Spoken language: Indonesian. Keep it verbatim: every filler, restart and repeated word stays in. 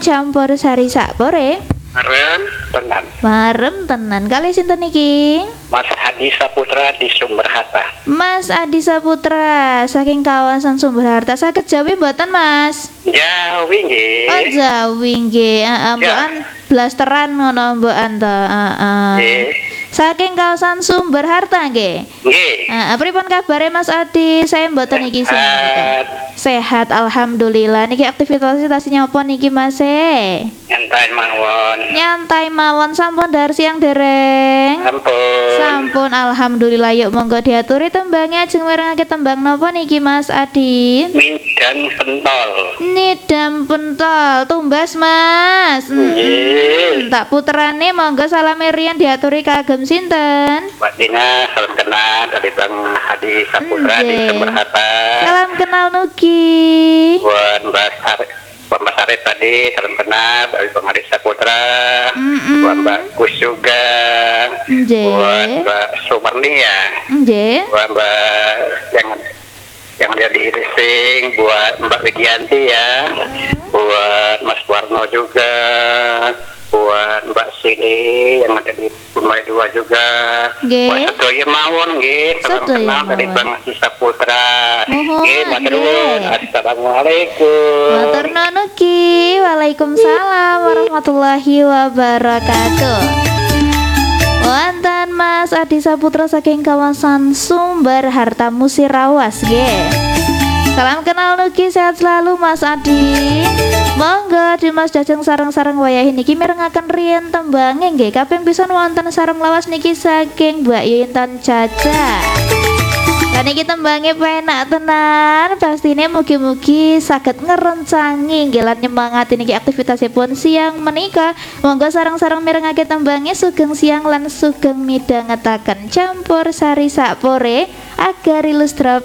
campur sari sakpore. Marem tenan. Marem tenan. Kali sinten iki? Mas Adi Saputra di Sumber Harta. Mas Adi Saputra saking kawasan Sumber Harta. Saged Jawi mboten, Mas? Jawi nggih. Oh, Jawi nggih. Heeh, mbokan blasteran ngono mbokan to. Heeh. Nggih. Saking kawasan Sumber Harta nggih. Nggih. Heeh, pripun kabare Mas Adi? Saya mboten iki sing Sehat. sehat, alhamdulillah. Niki aktivitas-aktivitasnya apa niki Mas e? Nyantai mawon. Nyantai mawon sampun dari siang dereng. Ampun. Sampun alhamdulillah. Yuk monggo diaturi tembangnya ajeng mirengake tembang napa niki Mas Adi? Mindan pentol. Nidam pentol tumbas Mas. Nggih. Mm, tak puterane monggo salame riyen diaturi kagem sinten? Mbak Dina salam kenal dari Bang Adi Saputra di Nggih. Sumber Harta. Salam kenal Nuki. Buat Mbak Sari, buat Mbak Sari tadi salam kenal dari Bang Adi Saputra. Mm-mm. Buat Mbak Kus juga. Nggih. Buat Mbak Sumerni ya. Nggih. Buat Mbak yang yang ada di Irising, buat Mbak Wigianti ya. Buat Mas Warno juga. Buat Mbak Sini yang ada di Bunmai dua juga. Nggih. Buat Sedoyo Mawon nggih, salam Sedoyo kenal dari Mawon. Bang Adi Saputra. Mohon, Nggih, matur nggih. nuwun. Assalamualaikum. Matur nuwun Nuki. Waalaikumsalam warahmatullahi wabarakatuh. Wonten Mas Adi Saputra saking kawasan Sumber Harta Musirawas nggih. Salam kenal Nuki, sehat selalu Mas Adi. Monggo Dimas Jajeng sareng-sareng wayahe niki mirengaken riyen tembange nggih. Kaping pisan wonten sareng lawas niki saking Mbak Yintan Caca. Lan iki tembange penak tenan. Pastine mugi-mugi saged ngerencangi nggih lan nyemangati niki aktivitasipun siang menika. Monggo sareng-sareng mirengake tembange sugeng siang lan sugeng midhangetaken campur sari sakpore agar ilustra